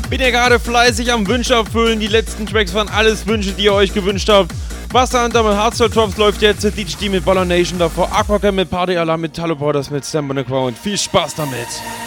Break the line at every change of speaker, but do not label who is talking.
Bin ihr gerade fleißig am Wünsche erfüllen. Die letzten Tracks waren alles Wünsche, die ihr euch gewünscht habt. Wasserhunter mit Hardstyle Drops läuft jetzt. DJD mit Baller Nation davor. Aquacam mit Party Alarm mit Talo Brothers mit Stamp on the Ground. Viel Spaß damit.